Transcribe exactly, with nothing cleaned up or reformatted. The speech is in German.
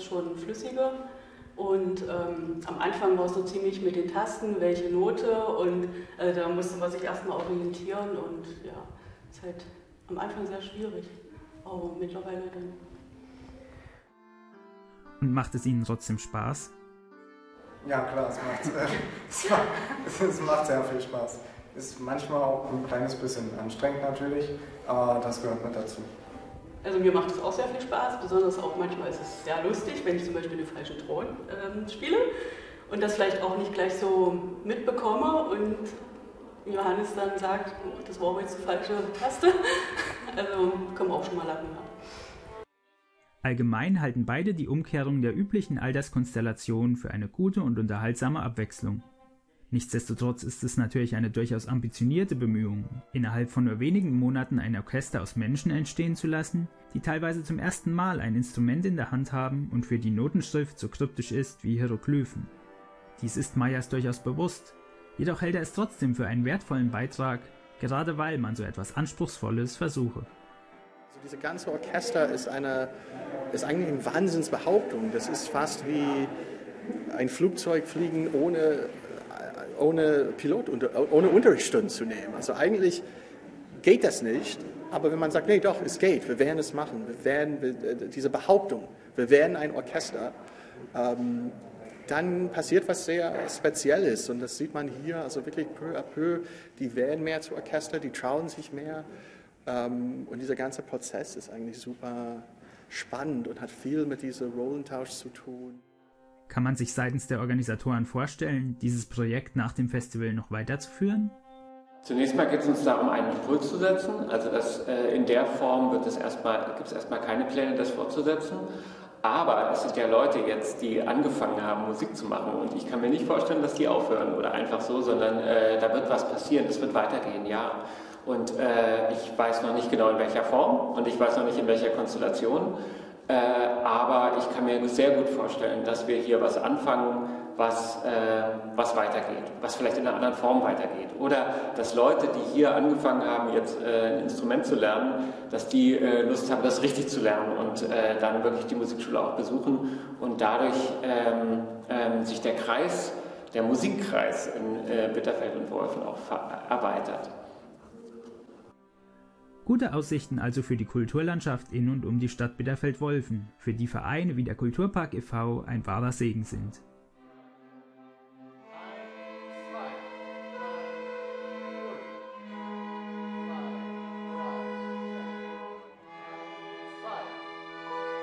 schon flüssiger. Und ähm, am Anfang war es so ziemlich mit den Tasten, welche Note, und äh, da musste man sich erstmal orientieren, und ja, ist halt am Anfang sehr schwierig, aber mittlerweile dann. Und macht es Ihnen trotzdem Spaß? Ja klar, es macht, äh, es macht, es macht sehr viel Spaß. Ist manchmal auch ein kleines bisschen anstrengend natürlich, aber das gehört mit dazu. Also mir macht es auch sehr viel Spaß, besonders auch manchmal ist es sehr lustig, wenn ich zum Beispiel den falschen Ton ähm, spiele und das vielleicht auch nicht gleich so mitbekomme und Johannes dann sagt, oh, das war aber jetzt die falsche Taste. Also kommen auch schon mal Lappen ab. Allgemein halten beide die Umkehrung der üblichen Alterskonstellation für eine gute und unterhaltsame Abwechslung. Nichtsdestotrotz ist es natürlich eine durchaus ambitionierte Bemühung, innerhalb von nur wenigen Monaten ein Orchester aus Menschen entstehen zu lassen, die teilweise zum ersten Mal ein Instrument in der Hand haben und für die Notenschrift so kryptisch ist wie Hieroglyphen. Dies ist Meyers durchaus bewusst, jedoch hält er es trotzdem für einen wertvollen Beitrag, gerade weil man so etwas Anspruchsvolles versuche. Also diese ganze Orchester ist, eine, ist eigentlich eine Wahnsinnsbehauptung. Das ist fast wie ein Flugzeug fliegen ohne... ohne Pilot, ohne Unterrichtsstunden zu nehmen. Also eigentlich geht das nicht, aber wenn man sagt, nee, doch, es geht, wir werden es machen, wir werden, wir, diese Behauptung, wir werden ein Orchester, ähm, dann passiert was sehr Spezielles und das sieht man hier, also wirklich peu à peu, die werden mehr zu Orchester, die trauen sich mehr ähm, und dieser ganze Prozess ist eigentlich super spannend und hat viel mit diesem Rollentausch zu tun. Kann man sich seitens der Organisatoren vorstellen, dieses Projekt nach dem Festival noch weiterzuführen? Zunächst mal geht es uns darum, einen Impuls zu setzen. Also das, äh, in der Form wird es erstmal, gibt es erstmal keine Pläne, das fortzusetzen. Aber es sind ja Leute jetzt, die angefangen haben, Musik zu machen. Und ich kann mir nicht vorstellen, dass die aufhören oder einfach so, sondern äh, da wird was passieren, es wird weitergehen, ja. Und äh, ich weiß noch nicht genau in welcher Form und ich weiß noch nicht in welcher Konstellation. Äh, aber ich kann mir sehr gut vorstellen, dass wir hier was anfangen, was, äh, was weitergeht, was vielleicht in einer anderen Form weitergeht. Oder dass Leute, die hier angefangen haben, jetzt äh, ein Instrument zu lernen, dass die äh, Lust haben, das richtig zu lernen und äh, dann wirklich die Musikschule auch besuchen und dadurch ähm, ähm, sich der Kreis, der Musikkreis in äh, Bitterfeld und Wolfen auch erweitert. Gute Aussichten also für die Kulturlandschaft in und um die Stadt Bitterfeld-Wolfen, für die Vereine wie der Kulturpark e V ein wahrer Segen sind.